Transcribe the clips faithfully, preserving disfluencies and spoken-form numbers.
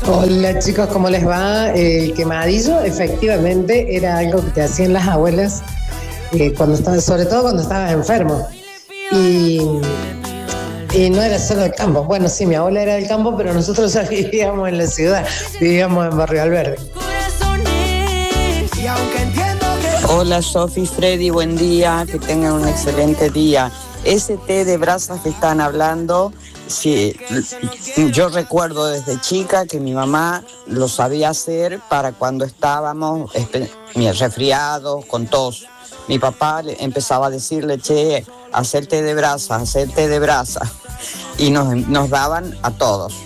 Hola chicos, ¿cómo les va? El quemadillo efectivamente era algo que te hacían las abuelas eh, cuando estabas, sobre todo cuando estabas enfermo. Y, y no era solo del campo. Bueno, sí, mi abuela era del campo, pero nosotros ya vivíamos en la ciudad, vivíamos en Barrio Alberdi. Hola Sofi, Freddy, buen día, que tengan un excelente día. Ese té de brasas que están hablando, sí, yo recuerdo desde chica que mi mamá lo sabía hacer para cuando estábamos resfriados, con tos. Mi papá empezaba a decirle, che, hacer té de brasas, hacer té de brasas. Y nos, nos daban a todos.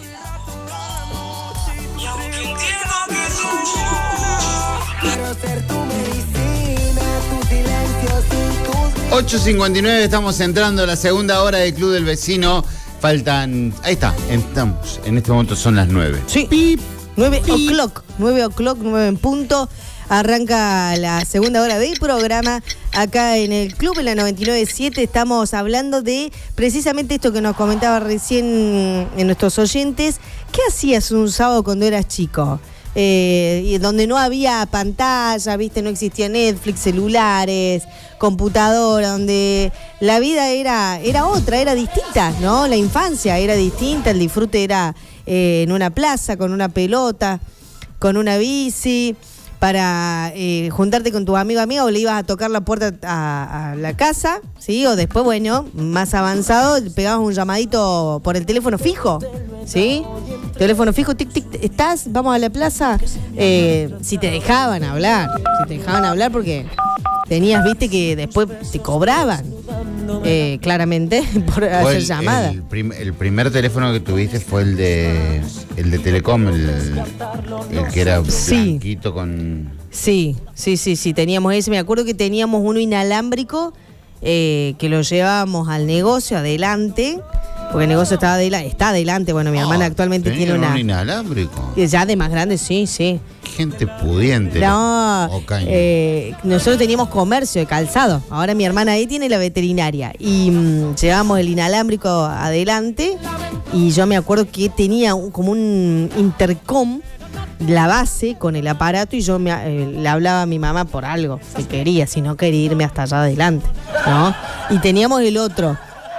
ocho cincuenta y nueve, estamos entrando a la segunda hora del Club del Vecino. Faltan, ahí está, estamos, en este momento son las nueve. Sí, Pip. nueve o'clock, nueve o'clock, nueve en punto. Arranca la segunda hora del programa acá en el Club, en la noventa y nueve punto siete. Estamos hablando de precisamente esto que nos comentaba recién en nuestros oyentes. ¿Qué hacías un sábado cuando eras chico? Eh, y donde no había pantalla, viste, no existía Netflix, celulares, computadora, donde la vida era, era otra, era distinta, ¿no? La infancia era distinta, el disfrute era eh, en una plaza, con una pelota, con una bici, para eh, juntarte con tus amigos amiga, o le ibas a tocar la puerta a, a la casa, ¿sí? O después, bueno, más avanzado, pegabas un llamadito por el teléfono fijo, ¿sí? Teléfono fijo, tic, tic, ¿estás? Vamos a la plaza. Eh, si te dejaban hablar, si te dejaban hablar, porque tenías, viste, que después te cobraban, eh, claramente, por hacer el, llamada. El, prim, el primer teléfono que tuviste fue el de el de Telecom, el, el que era sí. blanquito con... Sí, sí, sí, sí, teníamos ese. Me acuerdo que teníamos uno inalámbrico eh, que lo llevábamos al negocio adelante. Porque el negocio estaba adela- está adelante. Bueno, mi hermana oh, actualmente tiene una... un inalámbrico. Ya de más grande, sí, sí. Gente pudiente. No, eh, nosotros teníamos comercio de calzado. Ahora mi hermana ahí tiene la veterinaria. Y mmm, llevábamos el inalámbrico adelante. Y yo me acuerdo que tenía un, como un intercom, la base con el aparato, y yo me, eh, le hablaba a mi mamá por algo que quería, si no quería irme hasta allá adelante, ¿no? Y teníamos el otro,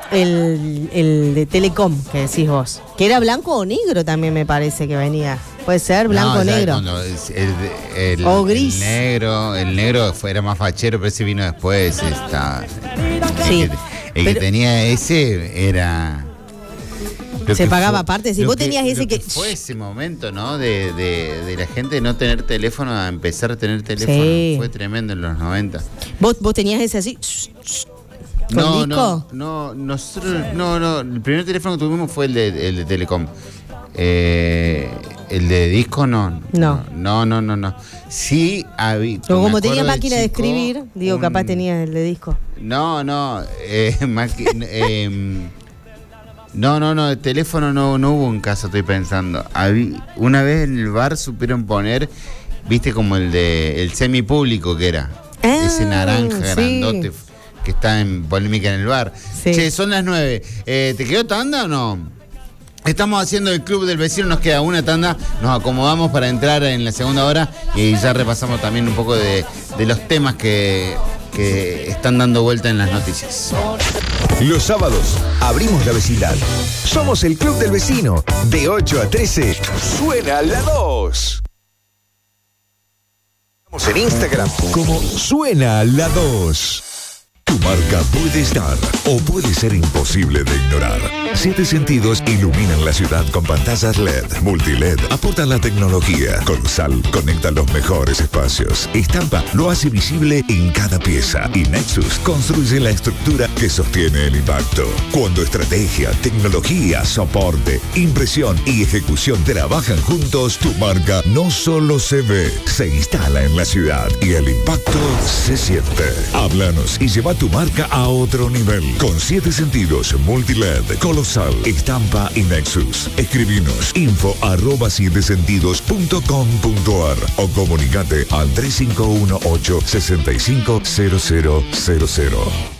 el, el de Telecom, que decís vos, que era blanco o negro también, me parece que venía. Puede ser blanco o no, negro. El, el, o gris. El negro, el negro fue, era más fachero, pero ese vino después. Está, sí, el que, el pero, que tenía ese era... Se pagaba aparte. Si vos que, tenías ese que... que fue ese momento, ¿no? De, de, de la gente de no tener teléfono a empezar a tener teléfono. Sí. Fue tremendo en los noventa. ¿Vos, vos tenías ese así? ¿Con no, disco? no, no, nosotros, no, no. El primer teléfono que tuvimos fue el de, el de Telecom. Eh, el de disco no. No. No, no, no, no. Sí había. Pero como tenía máquina de, chico, de escribir, digo, un, capaz tenía el de disco. No, no. Eh, máquina. eh, No, no, no, de teléfono no, no hubo un caso, estoy pensando. Habí, una vez en el bar supieron poner, viste, como el de el semipúblico que era. Ah, ese naranja sí. Grandote que está en polémica en el bar. Sí. Che, son las nueve. Eh, ¿Te quedó tanda o no? Estamos haciendo el Club del Vecino, nos queda una tanda, nos acomodamos para entrar en la segunda hora y ya repasamos también un poco de, de los temas que, que están dando vuelta en las noticias. Los sábados abrimos la vecindad. Somos el Club del Vecino. De ocho a trece, suena la dos. Estamos en Instagram como Suena la dos. Tu marca puede estar o puede ser imposible de ignorar. Siete Sentidos iluminan la ciudad con pantallas L E D, multi-L E D, aportan la tecnología. Colosal conecta los mejores espacios. Estampa lo hace visible en cada pieza. Y Nexus construye la estructura que sostiene el impacto. Cuando estrategia, tecnología, soporte, impresión y ejecución trabajan juntos, tu marca no solo se ve, se instala en la ciudad y el impacto se siente. Háblanos y lleva tu marca a otro nivel. Con Siete Sentidos, multi-L E D, Colosal, Estampa y Nexus. Escribinos info arroba siete sentidos punto com punto ar o comunicate al tres cinco uno ocho, seis cinco cero cero cero cero.